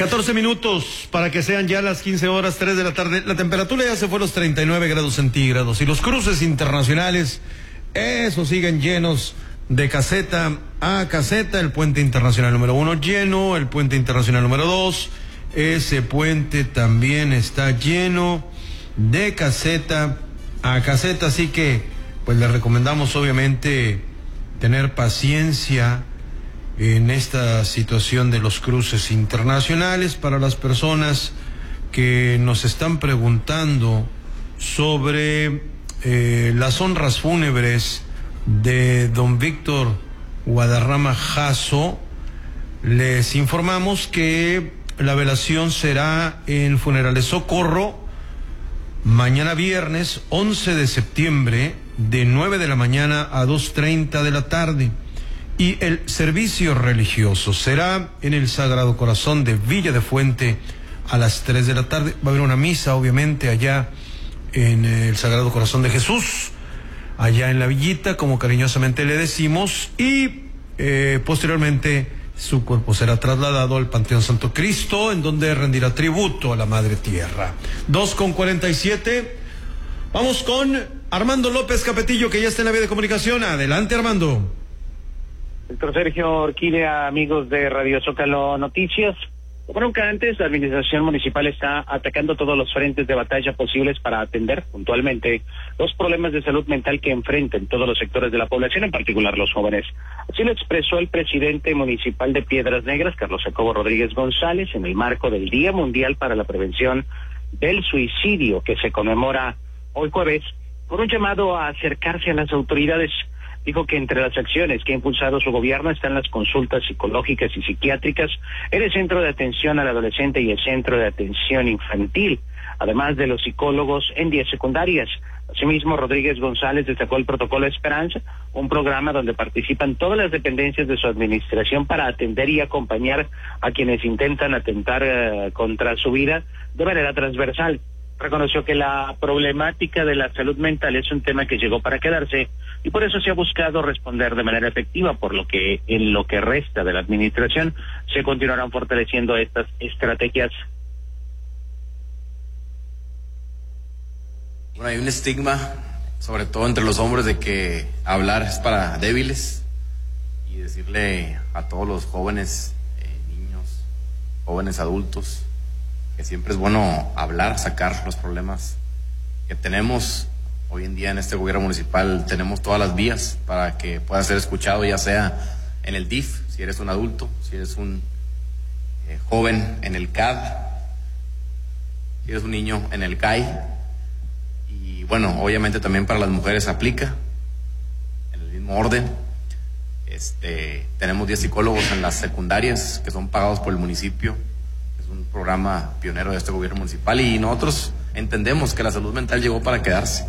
14 minutos para que sean ya las 15 horas, 3 de la tarde. La temperatura ya se fue a los 39 grados centígrados y los cruces internacionales, esos siguen llenos de caseta a caseta. El puente internacional número 1 lleno, el puente internacional número 2, ese puente también está lleno de caseta a caseta, así que pues les recomendamos obviamente tener paciencia en esta situación de los cruces internacionales. Para las personas que nos están preguntando sobre las honras fúnebres de don Víctor Guadarrama Jasso, les informamos que la velación será en Funerales Socorro mañana viernes 11 de septiembre de 9 de la mañana a 2:30 de la tarde. Y el servicio religioso será en el Sagrado Corazón de Villa de Fuente a las 3 de la tarde. Va a haber una misa, obviamente, allá en el Sagrado Corazón de Jesús, allá en la villita, como cariñosamente le decimos, y posteriormente su cuerpo será trasladado al Panteón Santo Cristo, en donde rendirá tributo a la Madre Tierra. 2:47. Vamos con Armando López Capetillo, que ya está en la vía de comunicación. Adelante, Armando. Doctor Sergio Orquídea, amigos de Radio Zócalo Noticias. Como nunca antes, la administración municipal está atacando todos los frentes de batalla posibles para atender puntualmente los problemas de salud mental que enfrentan todos los sectores de la población, en particular los jóvenes. Así lo expresó el presidente municipal de Piedras Negras, Carlos Jacobo Rodríguez González, en el marco del Día Mundial para la Prevención del Suicidio, que se conmemora hoy jueves, con un llamado a acercarse a las autoridades. Dijo que entre las acciones que ha impulsado su gobierno están las consultas psicológicas y psiquiátricas en el Centro de Atención al Adolescente y el Centro de Atención Infantil, además de los psicólogos en 10 secundarias. Asimismo, Rodríguez González destacó el Protocolo Esperanza, un programa donde participan todas las dependencias de su administración para atender y acompañar a quienes intentan atentar contra su vida de manera transversal. Reconoció que la problemática de la salud mental es un tema que llegó para quedarse y por eso se ha buscado responder de manera efectiva, por lo que en lo que resta de la administración se continuarán fortaleciendo estas estrategias. Bueno, hay un estigma, sobre todo entre los hombres, de que hablar es para débiles, y decirle a todos los jóvenes, niños, jóvenes adultos, que siempre es bueno hablar, sacar los problemas que tenemos. Hoy en día en este gobierno municipal tenemos todas las vías para que pueda ser escuchado, ya sea en el DIF, si eres un adulto, si eres un joven en el CAD, si eres un niño en el CAI, y bueno, obviamente también para las mujeres aplica en el mismo orden. Tenemos 10 psicólogos en las secundarias que son pagados por el municipio. Un programa pionero de este gobierno municipal, y nosotros entendemos que la salud mental llegó para quedarse.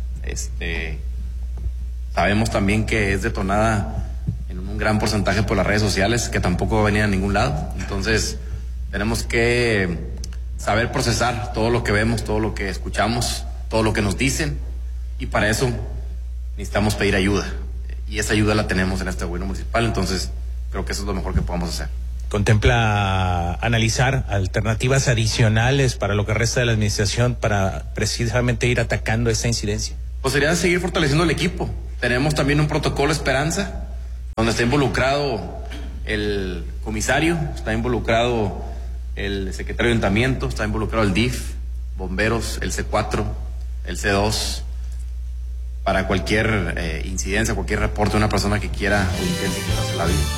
Sabemos también que es detonada en un gran porcentaje por las redes sociales, que tampoco va a venir a ningún lado. Entonces tenemos que saber procesar todo lo que vemos, todo lo que escuchamos, todo lo que nos dicen, y para eso necesitamos pedir ayuda, y esa ayuda la tenemos en este gobierno municipal. Entonces creo que eso es lo mejor que podamos hacer. ¿Contempla analizar alternativas adicionales para lo que resta de la administración para precisamente ir atacando esta incidencia? Pues sería seguir fortaleciendo el equipo. Tenemos también un protocolo Esperanza, donde está involucrado el comisario, está involucrado el secretario de Ayuntamiento, está involucrado el DIF, bomberos, el C4, el C2, para cualquier incidencia, cualquier reporte de una persona que quiera o intente quitarse la vida.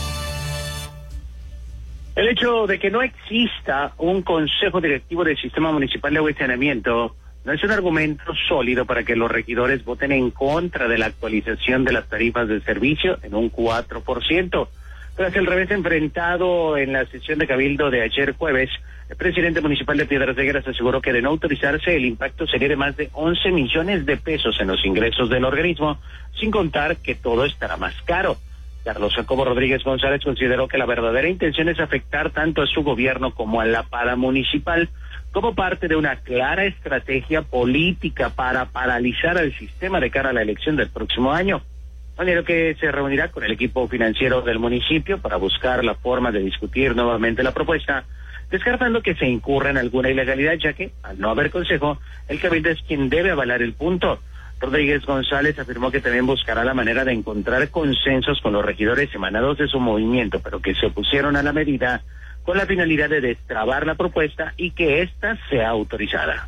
El hecho de que no exista un consejo directivo del Sistema Municipal de Agua y Saneamiento no es un argumento sólido para que los regidores voten en contra de la actualización de las tarifas de servicio en un 4%. Tras el revés enfrentado en la sesión de Cabildo de ayer jueves, el presidente municipal de Piedras Negras aseguró que de no autorizarse el impacto sería de más de 11 millones de pesos en los ingresos del organismo, sin contar que todo estará más caro. Carlos Jacobo Rodríguez González consideró que la verdadera intención es afectar tanto a su gobierno como a la paramunicipal, como parte de una clara estrategia política para paralizar al sistema de cara a la elección del próximo año. Manero que se reunirá con el equipo financiero del municipio para buscar la forma de discutir nuevamente la propuesta descartando que se incurra en alguna ilegalidad, ya que, al no haber consejo, el cabildo es quien debe avalar el punto. Rodríguez González afirmó que también buscará la manera de encontrar consensos con los regidores emanados de su movimiento, pero que se opusieron a la medida con la finalidad de destrabar la propuesta y que ésta sea autorizada.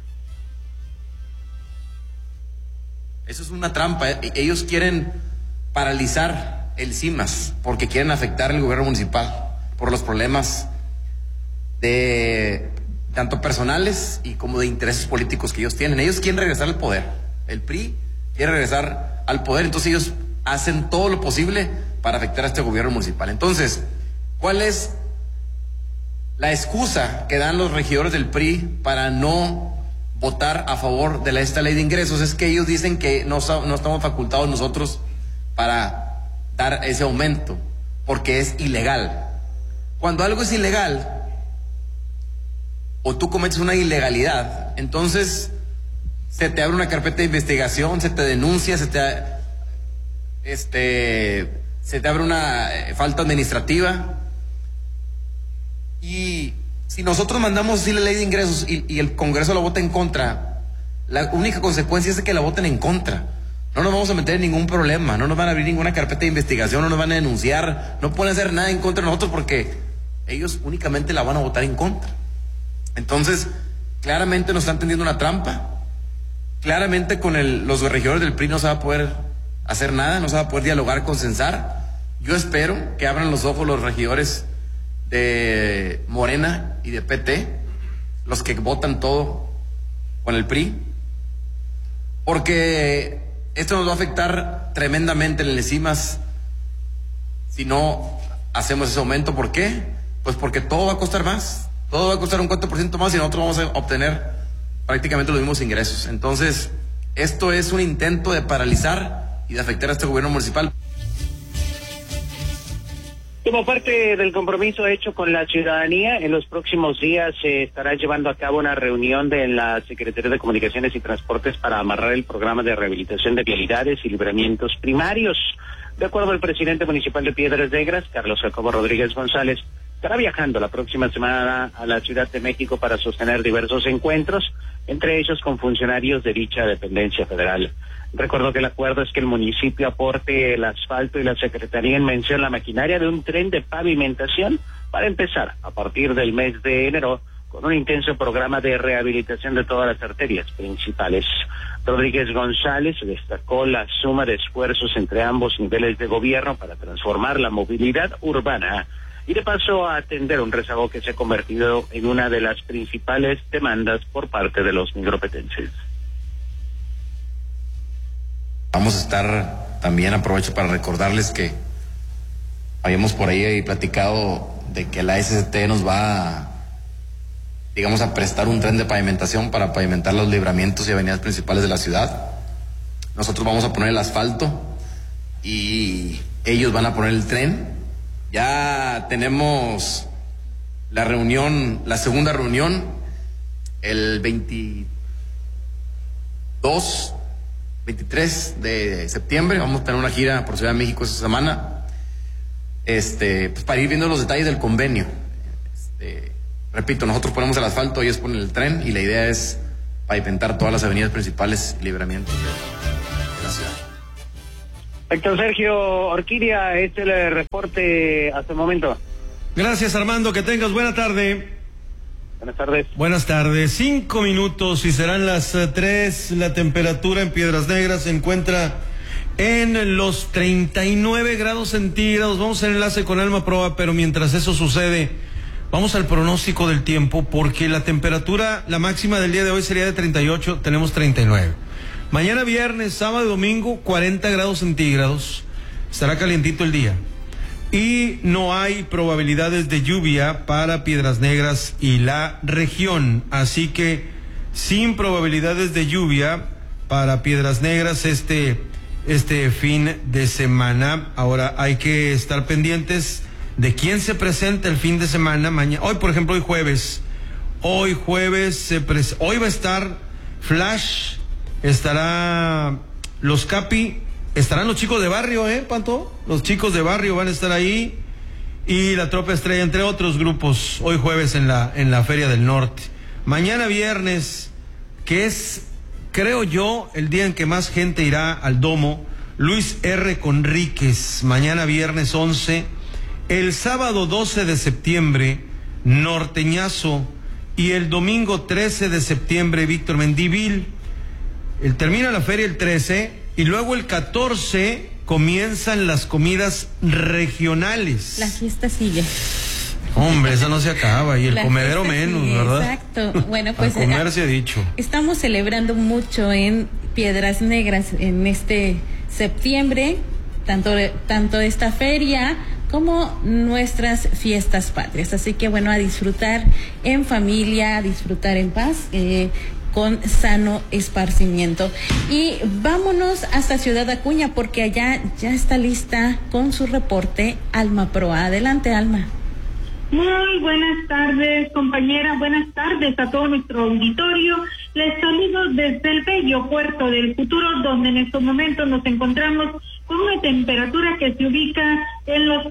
Eso es una trampa. Ellos quieren paralizar el CIMAS porque quieren afectar el gobierno municipal por los problemas de tanto personales y como de intereses políticos que ellos tienen. Ellos quieren regresar al poder. El PRI quiere regresar al poder, entonces ellos hacen todo lo posible para afectar a este gobierno municipal. Entonces, ¿cuál es la excusa que dan los regidores del PRI para no votar a favor de esta ley de ingresos? Es que ellos dicen que no estamos facultados nosotros para dar ese aumento, porque es ilegal. Cuando algo es ilegal, o tú cometes una ilegalidad, entonces se te abre una carpeta de investigación, se te denuncia, se te abre una falta administrativa. Y si nosotros mandamos así la ley de ingresos y el Congreso la vota en contra, la única consecuencia es que la voten en contra. No nos vamos a meter en ningún problema, no nos van a abrir ninguna carpeta de investigación, no nos van a denunciar, no pueden hacer nada en contra de nosotros porque ellos únicamente la van a votar en contra. Entonces, claramente nos están tendiendo una trampa. Claramente con los regidores del PRI no se va a poder hacer nada, no se va a poder dialogar, consensar. Yo espero que abran los ojos los regidores de Morena y de PT, los que votan todo con el PRI, porque esto nos va a afectar tremendamente en el CIMAS si no hacemos ese aumento. ¿Por qué? Pues porque todo va a costar más, todo va a costar un 4% más y nosotros vamos a obtener prácticamente los mismos ingresos. Entonces, esto es un intento de paralizar y de afectar a este gobierno municipal. Como parte del compromiso hecho con la ciudadanía, en los próximos días se estará llevando a cabo una reunión de la Secretaría de Comunicaciones y Transportes para amarrar el programa de rehabilitación de vialidades y libramientos primarios. De acuerdo al presidente municipal de Piedras Negras, Carlos Jacobo Rodríguez González, estará viajando la próxima semana a la Ciudad de México para sostener diversos encuentros, entre ellos con funcionarios de dicha dependencia federal. Recuerdo que el acuerdo es que el municipio aporte el asfalto y la Secretaría en mención la maquinaria de un tren de pavimentación para empezar a partir del mes de enero con un intenso programa de rehabilitación de todas las arterias principales. Rodríguez González destacó la suma de esfuerzos entre ambos niveles de gobierno para transformar la movilidad urbana y de paso a atender un rezago que se ha convertido en una de las principales demandas por parte de los nigropetenses. Vamos a estar, también aprovecho para recordarles que habíamos por ahí platicado de que la SCT nos va a prestar un tren de pavimentación para pavimentar los libramientos y avenidas principales de la ciudad. Nosotros vamos a poner el asfalto y ellos van a poner el tren. Ya tenemos la segunda reunión, el 23 de septiembre. Vamos a tener una gira por Ciudad de México esta semana, pues para ir viendo los detalles del convenio. Repito, nosotros ponemos el asfalto, ellos ponen el tren y la idea es pavimentar todas las avenidas principales y libramientos de la ciudad. Héctor Sergio Orquídea, este es el reporte hasta el momento. Gracias, Armando, que tengas buena tarde. Buenas tardes. Buenas tardes, 5 minutos y serán las 3. La temperatura en Piedras Negras se encuentra en los 39 grados centígrados. Vamos al enlace con Alma Proa, pero mientras eso sucede, vamos al pronóstico del tiempo, porque la temperatura, la máxima del día de hoy sería de 38, tenemos 39. Mañana viernes, sábado y domingo, 40 grados centígrados. Estará calientito el día. Y no hay probabilidades de lluvia para Piedras Negras y la región. Así que sin probabilidades de lluvia para Piedras Negras este fin de semana. Ahora hay que estar pendientes de quién se presenta el fin de semana. Hoy, por ejemplo, hoy jueves hoy va a estar Flash, estará los Capi, estarán los chicos de barrio, Panto, los chicos de barrio van a estar ahí, y la Tropa Estrella, entre otros grupos, hoy jueves en la Feria del Norte. Mañana viernes, que es, creo yo, el día en que más gente irá al domo, Luis R. Conríquez, mañana viernes 11, el sábado 12 de septiembre, Norteñazo, y el domingo 13 de septiembre, Víctor Mendívil. Termina la feria el 13 y luego el 14 comienzan las comidas regionales. La fiesta sigue. Hombre, esa no se acaba, y el comedero menos, sigue, ¿verdad? Exacto. Bueno, pues a comer se ha dicho. Estamos celebrando mucho en Piedras Negras en este septiembre, tanto esta feria como nuestras fiestas patrias. Así que bueno, a disfrutar en familia, a disfrutar en paz, con sano esparcimiento. Y vámonos hasta Ciudad Acuña, porque allá ya está lista con su reporte Alma Proa. Adelante, Alma. Muy buenas tardes, compañera. Buenas tardes a todo nuestro auditorio. Les saludo desde el bello puerto del futuro, donde en estos momentos nos encontramos con una temperatura que se ubica en los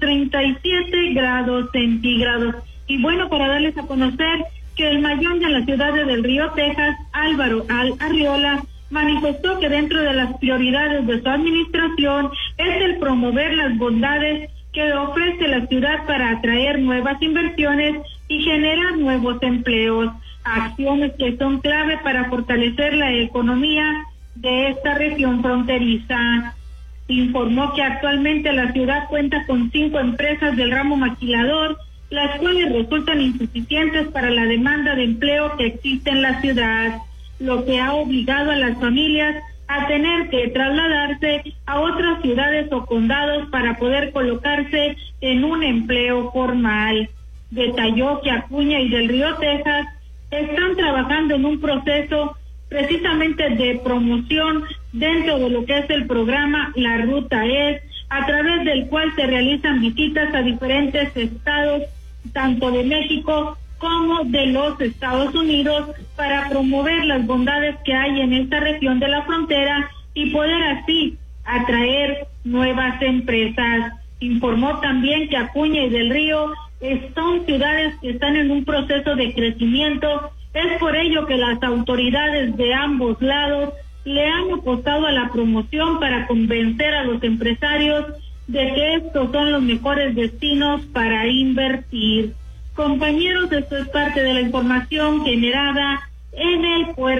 37 grados centígrados. Y bueno, para darles a conocer que el mayón de la ciudad de Del Río, Texas, Álvaro Arriola, manifestó que dentro de las prioridades de su administración es el promover las bondades que ofrece la ciudad para atraer nuevas inversiones y generar nuevos empleos, acciones que son clave para fortalecer la economía de esta región fronteriza. Informó que actualmente la ciudad cuenta con 5 empresas del ramo maquilador, las cuales resultan insuficientes para la demanda de empleo que existe en la ciudad, lo que ha obligado a las familias a tener que trasladarse a otras ciudades o condados para poder colocarse en un empleo formal. Detalló que Acuña y Del Río, Texas, están trabajando en un proceso precisamente de promoción dentro de lo que es el programa La Ruta Es, a través del cual se realizan visitas a diferentes estados, tanto de México como de los Estados Unidos, para promover las bondades que hay en esta región de la frontera y poder así atraer nuevas empresas. Informó también que Acuña y Del Río son ciudades que están en un proceso de crecimiento. Es por ello que las autoridades de ambos lados le han apostado a la promoción para convencer a los empresarios de que estos son los mejores destinos para invertir. Compañeros, esto es parte de la información generada en el puerto.